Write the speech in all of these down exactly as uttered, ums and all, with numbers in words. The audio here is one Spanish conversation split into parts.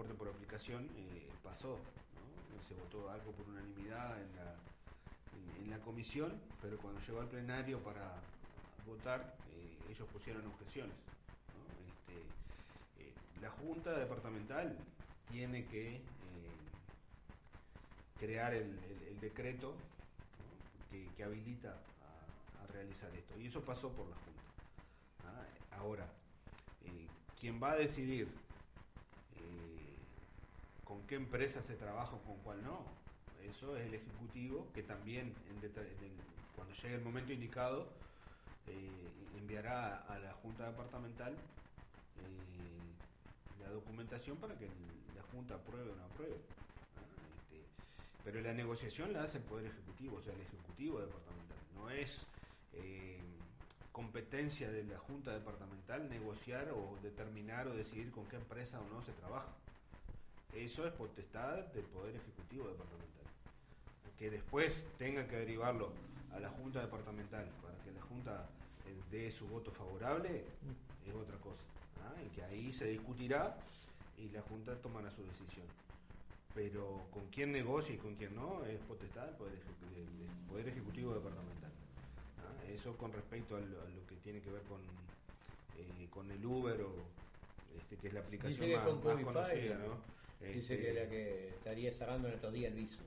transporte por aplicación eh, pasó, ¿no? Se votó algo por unanimidad en la, en, en la comisión, pero cuando llegó al plenario para votar, eh, ellos pusieron objeciones, ¿no? Este, eh, la Junta Departamental tiene que eh, crear el, el, el decreto, ¿no? que, que habilita a, a realizar esto, y eso pasó por la Junta. ¿Ah? Ahora, eh, quien va a decidir eh, con qué empresa se trabaja o con cuál no, eso es el Ejecutivo, que también en det- en el, cuando llegue el momento indicado eh, enviará a la Junta Departamental eh, la documentación para que el, la Junta apruebe o no apruebe. ¿Ah? Este, pero la negociación la hace el Poder Ejecutivo, o sea, el Ejecutivo Departamental. No es eh, competencia de la Junta Departamental negociar o determinar o decidir con qué empresa o no se trabaja. Eso es potestad del Poder Ejecutivo Departamental. Que después tenga que derivarlo a la Junta Departamental para que la Junta eh, dé su voto favorable es otra cosa. ¿Ah? Y que ahí se discutirá y la Junta tomará su decisión. Pero con quién negocia y con quién no es potestad del Poder Ejecutivo, del Poder Ejecutivo Departamental. ¿Ah? Eso con respecto a lo, a lo que tiene que ver con, eh, con el Uber, o este, que es la aplicación Dice que más, con más Cabify, conocida, ¿no? Dice Este, que la que estaría cerrando en estos días el viso.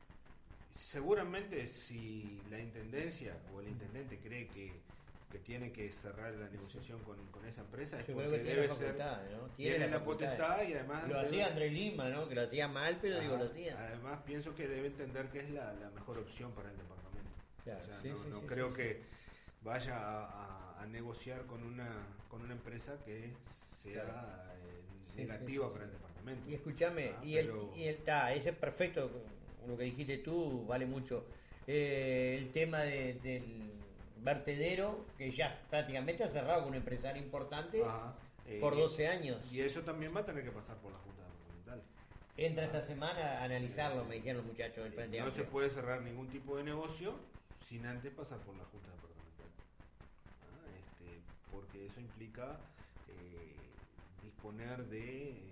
Seguramente si la Intendencia o el Intendente cree que, que tiene que cerrar la negociación con, con esa empresa, es Yo porque creo que tiene debe la ser, facultad, ¿no? tiene, Tiene la la facultad. potestad y además... Lo debe- hacía Andrés Lima, ¿no? Que lo hacía mal, pero digo, Ajá. lo hacía. Además pienso que debe entender que es la, la mejor opción para el departamento. Claro, O sea, sí, no, sí, no sí, creo sí, que vaya a, a- a negociar con una con una empresa que sea Claro. eh, Sí, negativa sí, sí, para sí. el departamento. Y escúchame, Ah, y el, pero- y el ta, ese es perfecto, lo que dijiste tú vale mucho. Eh, el tema de- del vertedero, que ya prácticamente ha cerrado con un empresario importante Ajá, eh, por doce años. Y eso también va a tener que pasar por la Junta Departamental. Entra esta semana a analizarlo, me dijeron los muchachos del Frente No se Amplio. puede cerrar ningún tipo de negocio sin antes pasar por la Junta Departamental. Ah, este, porque eso implica eh, disponer de eh,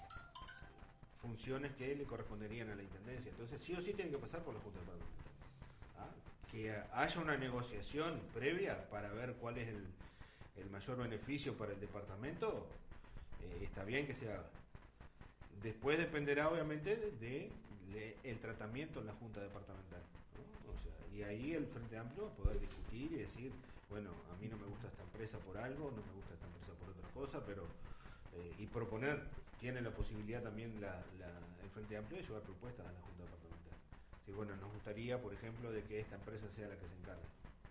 funciones que le corresponderían a la Intendencia. Entonces sí o sí tiene que pasar por la Junta Departamental. Ah, que haya una negociación previa para ver cuál es el, el mayor beneficio para el departamento, eh, está bien que se haga. Después dependerá obviamente de, de- de el tratamiento en la Junta Departamental, ¿no? O sea, y ahí el Frente Amplio va a poder discutir y decir, bueno, a mí no me gusta esta empresa por algo, no me gusta esta empresa por otra cosa, pero eh, y proponer, tiene la posibilidad también la, la- el Frente Amplio de llevar propuestas a la Junta Departamental. Sí, bueno, nos gustaría, por ejemplo, de que esta empresa sea la que se encargue.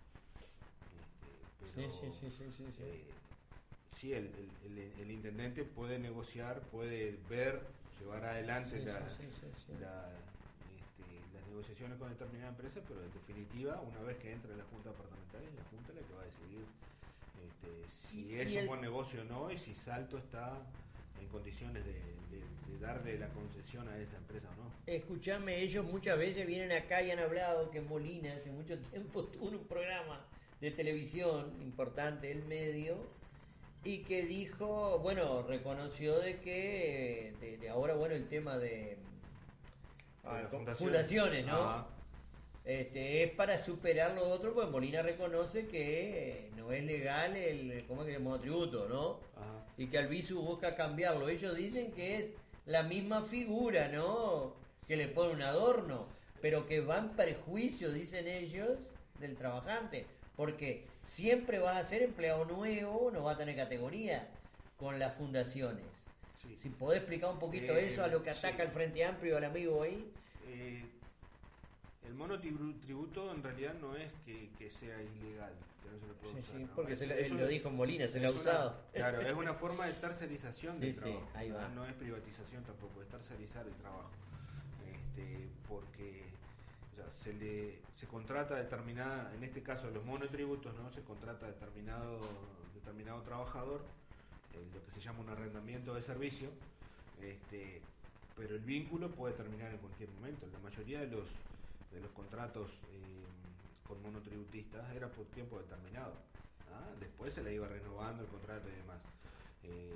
Este, pero, Sí, sí, sí, sí, sí, sí. eh, sí, el, el- el- el intendente puede negociar, puede ver, llevar adelante Sí, la, sí, sí, sí, sí. la, este, las negociaciones con determinada empresa, pero en definitiva, una vez que entre la Junta Departamental, es la Junta la que va a decidir este, si Y- es y un el- buen negocio o no, y si Salto está en condiciones de, de- de darle la concesión a esa empresa o no. Escuchame, ellos muchas veces vienen acá y han hablado que Molina hace mucho tiempo tuvo un programa de televisión importante, El Medio, y que dijo, bueno, reconoció de que de, de ahora, bueno, el tema de, ah, la con- fundación. fundaciones, ¿no? Ajá. Este, es para superar lo otro, pues Molina reconoce que no es legal el, ¿cómo es que el monotributo, ¿no? Ajá. Y que Albizu busca cambiarlo. Ellos dicen que es la misma figura, ¿no? Que le pone un adorno, pero que va en perjuicio, dicen ellos, del trabajante, porque siempre vas a ser empleado nuevo, no va a tener categoría con las fundaciones. Sí. Si podés explicar un poquito Eh, eso a lo que ataca sí. el Frente Amplio, al amigo ahí. Eh, el monotributo en realidad no es que, que sea ilegal, que no se lo puede Sí, usar, sí, ¿no? porque Es- se lo, es él una- lo dijo en Molina, se lo ha es una- usado. Claro, es una forma de tercerización Sí, del sí, trabajo. ahí va. ¿no? No es privatización tampoco, es tercerizar el trabajo. Este, porque o sea, se le se contrata determinada, en este caso los monotributos, ¿no? Se contrata determinado determinado trabajador, eh, lo que se llama un arrendamiento de servicio, este, pero el vínculo puede terminar en cualquier momento. La mayoría de los de los contratos eh, con monotributistas era por tiempo determinado. ¿Ah? Después se le iba renovando el contrato y demás. Eh,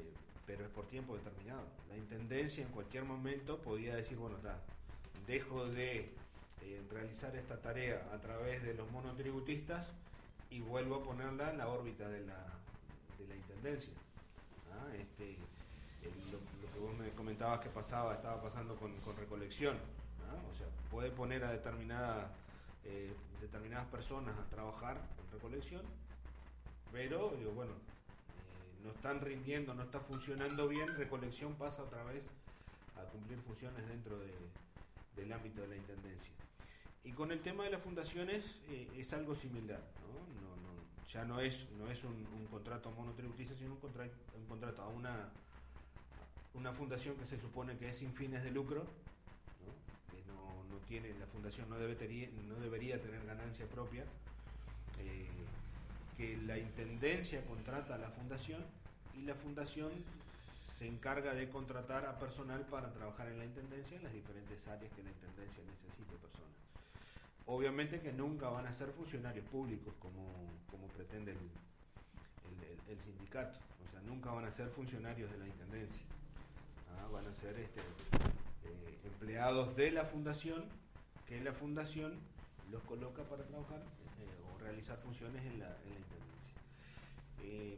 pero es por tiempo determinado. La intendencia en cualquier momento podía decir, bueno, ta, dejo de eh, realizar esta tarea a través de los monotributistas y vuelvo a ponerla en la órbita de la, de la intendencia. ¿Ah? Este, el, lo, lo que vos me comentabas que pasaba, estaba pasando con, con recolección. ¿Ah? O sea, puede poner a determinada, eh, determinadas personas a trabajar en recolección, pero digo, bueno, no están rindiendo, no está funcionando bien, recolección pasa otra vez a cumplir funciones dentro de, del ámbito de la intendencia. Y con el tema de las fundaciones eh, es algo similar, ¿no? No, no, ya no es no es un, un contrato monotributista, sino un contrato, un contrato a una, una fundación que se supone que es sin fines de lucro, ¿no? Que no, no tiene, la fundación no debería, no debería tener ganancia propia. Eh, que la intendencia contrata a la fundación y la fundación se encarga de contratar a personal para trabajar en la intendencia en las diferentes áreas que la intendencia necesite personas. Obviamente que nunca van a ser funcionarios públicos como, como pretende el, el, el, el sindicato, o sea, nunca van a ser funcionarios de la intendencia. ¿Ah? Van a ser este, eh, empleados de la fundación, que la fundación los coloca para trabajar realizar funciones en la, en la intendencia. Eh,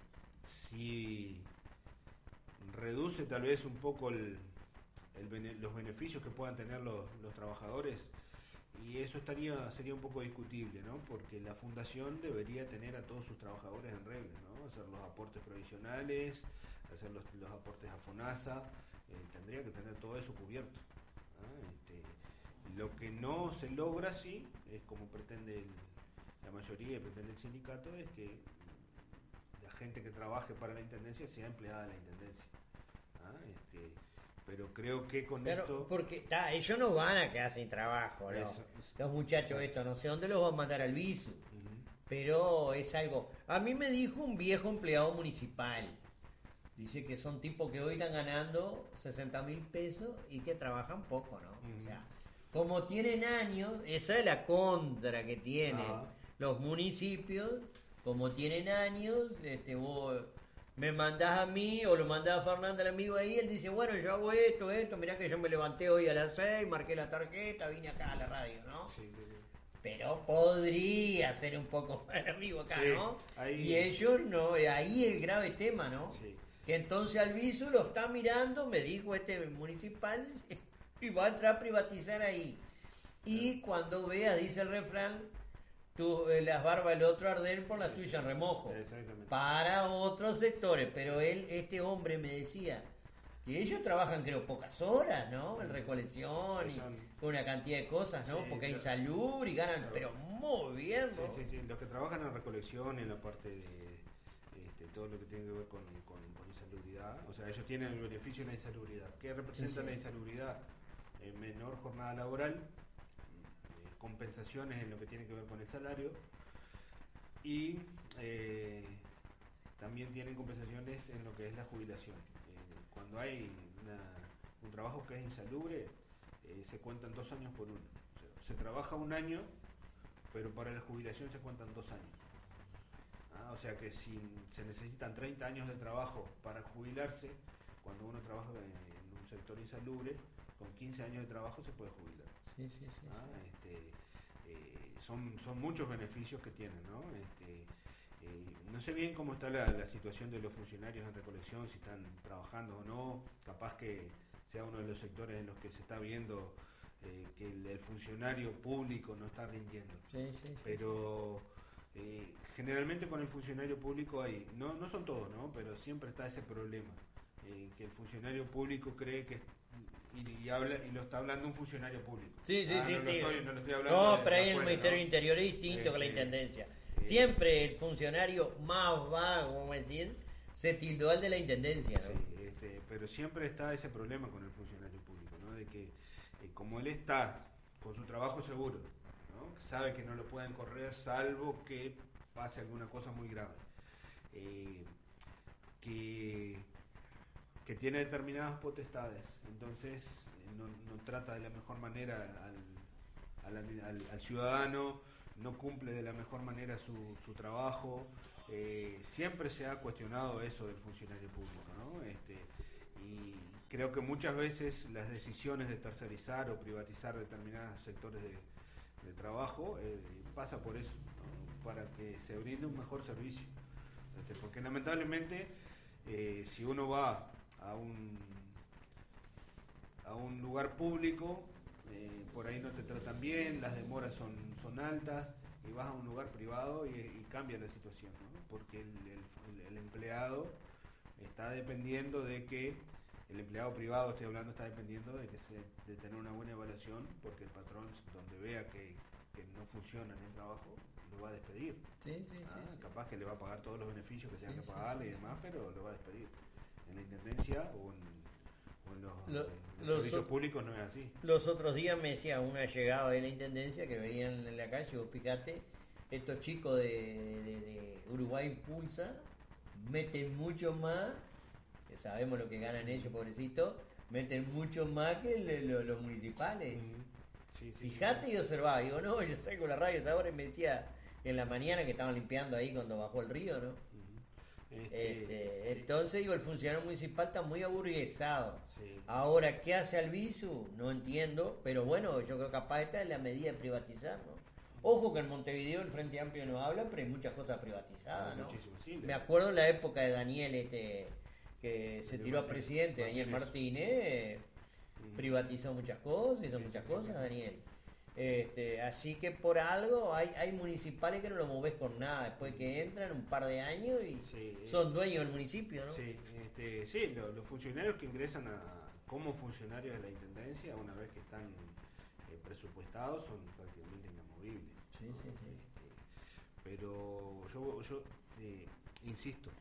si reduce tal vez un poco el, el bene, los beneficios que puedan tener los, los trabajadores, y eso estaría sería un poco discutible, ¿no? Porque la fundación debería tener a todos sus trabajadores en regla, ¿no? Hacer los aportes provisionales, hacer los, los aportes a FONASA, eh, tendría que tener todo eso cubierto. ¿Ah? Este, lo que no se logra así es como pretende el la mayoría y pretende el sindicato, es que la gente que trabaje para la intendencia sea empleada de la intendencia. ¿Ah? Este, pero creo que con pero, esto... porque ta, ellos no van a quedar sin trabajo, ¿no? Eso, eso, los muchachos estos, no sé dónde los van a mandar al visu. Uh-huh. Pero es algo... A mí me dijo un viejo empleado municipal. Dice que son tipos que hoy están ganando sesenta mil pesos y que trabajan poco, ¿no? Uh-huh. O sea, como tienen años, esa es la contra que tienen. Uh-huh. Los municipios, como tienen años, este, vos me mandás a mí o lo mandás a Fernando, el amigo ahí, él dice, bueno, yo hago esto, esto, mirá que yo me levanté hoy a las seis, marqué la tarjeta, vine acá a la radio, ¿no? Sí, sí, sí. Pero podría ser un poco más amigo acá, sí, ¿no? Ahí... Y ellos no, ahí el grave tema, ¿no? Sí. Que entonces al viso lo está mirando, me dijo este municipal, y va a entrar a privatizar ahí. Y cuando vea, dice el refrán, tú, eh, las barbas del otro arder por la tuya en remojo. Para otros sectores, pero él, este hombre me decía que ellos trabajan creo pocas horas, ¿no? En recolección y con una cantidad de cosas, ¿no? Sí, porque hay salud y ganan, sí, pero muy bien, ¿no? Sí, sí, sí, los que trabajan en recolección, en la parte de este, todo lo que tiene que ver con, con, con insalubridad, o sea, ellos tienen el beneficio de la insalubridad. ¿Qué representa sí, sí. la insalubridad? Eh, menor jornada laboral, compensaciones en lo que tiene que ver con el salario y eh, también tienen compensaciones en lo que es la jubilación. Eh, cuando hay una, un trabajo que es insalubre, eh, se cuentan dos años por uno. O sea, se trabaja un año, pero para la jubilación se cuentan dos años. Ah, o sea que si se necesitan treinta años de trabajo para jubilarse, cuando uno trabaja en un sector insalubre, con quince años de trabajo se puede jubilar. Sí, sí, sí. ¿Ah? Este, eh, son, son muchos beneficios que tienen, ¿no? Este, eh, no sé bien cómo está la, la situación de los funcionarios en recolección, si están trabajando o no, capaz que sea uno de los sectores en los que se está viendo eh, que el, el funcionario público no está rindiendo. Sí, sí, sí. Pero eh, generalmente con el funcionario público hay, no, no son todos, ¿no? Pero siempre está ese problema, eh, que el funcionario público cree que Y, y habla y lo está hablando un funcionario público. Sí, sí, ah, sí. No, sí. Lo estoy, no lo estoy hablando. No, de, pero ahí de el afuera, Ministerio ¿no? Interior es distinto este, que la Intendencia. Eh, Siempre el funcionario más vago, vamos a decir, se tildó al de la Intendencia, ¿no? Sí, este, pero siempre está ese problema con el funcionario público, ¿no? De que eh, como él está con su trabajo seguro, ¿no? Sabe que no lo pueden correr salvo que pase alguna cosa muy grave. Eh, que, que tiene determinadas potestades, entonces No, no trata de la mejor manera al, al, al, al ciudadano, no cumple de la mejor manera su, su trabajo, eh, siempre se ha cuestionado eso del funcionario público, ¿no? Este, y creo que muchas veces las decisiones de tercerizar o privatizar determinados sectores de, de trabajo eh, pasa por eso, ¿no? Para que se brinde un mejor servicio. Este, porque lamentablemente, eh, si uno va a un, a un lugar público, eh, por ahí no te tratan bien, las demoras son, son altas, y vas a un lugar privado y, y cambia la situación, ¿no? Porque el, el, el empleado está dependiendo de que, el empleado privado, estoy hablando, está dependiendo de que se, de tener una buena evaluación, porque el patrón, donde vea que, que no funciona en el trabajo, lo va a despedir. Sí, sí, ah, sí. Capaz que le va a pagar todos los beneficios que tenga Sí, que sí, pagarle sí. y demás, pero lo va a despedir. En la intendencia o en, o en los, Lo- eh, los los servicios o- públicos no es así. Los otros días me decía una llegada de la intendencia que veían en la calle, vos fíjate, estos chicos de, de, de Uruguay Impulsa meten mucho más, que sabemos lo que ganan ellos, pobrecitos, meten mucho más que el- lo- los municipales. Ujú. Sí, sí, Fíjate sí. y observaba, digo, no, yo salgo la radio esa hora y me decía en la mañana que estaban limpiando ahí cuando bajó el río, ¿no? Ujú. Este, Este, eh, entonces digo, el funcionario municipal está muy aburguesado. sí. Ahora, ¿qué hace Albizu? No entiendo, pero bueno, yo creo que capaz esta es la medida de privatizar, ¿no? Ojo que en Montevideo el Frente Amplio no habla, pero hay muchas cosas privatizadas, Ah, ¿no? muchísimo, sí, Me le- acuerdo en la época de Daniel, este, que se De tiró a Martínez. presidente, Daniel Martínez. Martínez, eh, Ujú. privatizó muchas cosas, hizo Sí, muchas sí, sí, cosas, sí. Daniel. Este, así que por algo hay, hay municipales que no lo moves con nada, después que entran un par de años y Sí, eh, son dueños del municipio, ¿no? Sí, este, sí lo- los funcionarios que ingresan a, como funcionarios de la Intendencia, una vez que están eh, presupuestados, son prácticamente inamovibles. Sí, sí, sí. Este, pero yo, yo eh, insisto,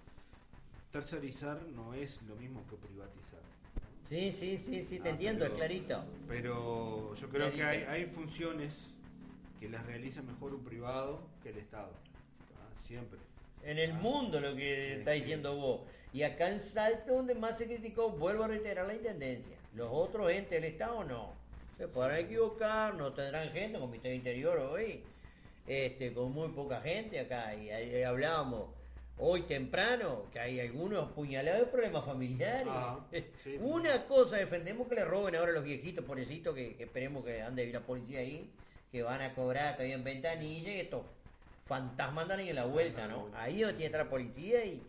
tercerizar no es lo mismo que privatizar. Sí, sí, sí, sí, te Ah, entiendo, pero- es clarito. Pero yo creo que hay, Clarito. hay funciones que las realiza mejor un privado que el Estado. Ah, siempre. En el Ah, mundo lo que sí, está sí. diciendo vos. Y acá en Salto, donde más se criticó, vuelvo a reiterar la intendencia. Los otros entes del Estado no. Se podrán equivocar, no tendrán gente, Comité de Interior hoy, este, con muy poca gente acá. Y ahí hablábamos hoy temprano que hay algunos puñalados de problemas familiares. Ah, sí, sí, Una sí. cosa, defendemos que le roben ahora a los viejitos, pobrecitos, que, que esperemos que ande la policía ahí, que van a cobrar todavía en ventanilla y estos fantasmas andan ahí en la vuelta, Andan en la ¿no? vuelta, Ahí sí, donde tiene que estar la policía y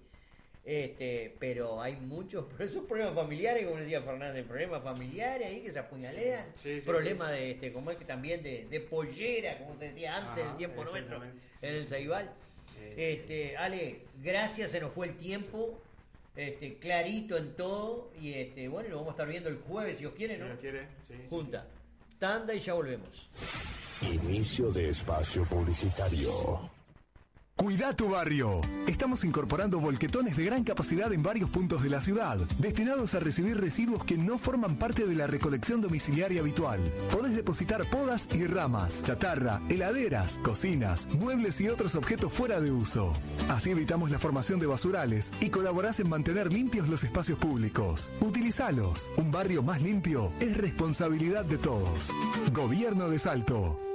este, pero hay muchos, pero esos problemas familiares, como decía Fernández, problemas familiares ahí que se apuñalean, Sí, sí, sí, problemas sí. de este, como es que también de, de pollera, como se decía antes Ajá, del tiempo nuestro, exactamente, sí, en el sí. Ceibal. Este- Este, Ale, gracias, se nos fue el tiempo, este, clarito en todo, y este, bueno, lo vamos a estar viendo el jueves, si os quiere, Si ¿no? Dios quiere, sí, sí, Junta, tanda y ya volvemos. Inicio de espacio publicitario. Cuida tu barrio. Estamos incorporando volquetones de gran capacidad en varios puntos de la ciudad, destinados a recibir residuos que no forman parte de la recolección domiciliaria habitual. Podés depositar podas y ramas, chatarra, heladeras, cocinas, muebles y otros objetos fuera de uso. Así evitamos la formación de basurales y colaborás en mantener limpios los espacios públicos. Utilizalos. Un barrio más limpio es responsabilidad de todos. Gobierno de Salto.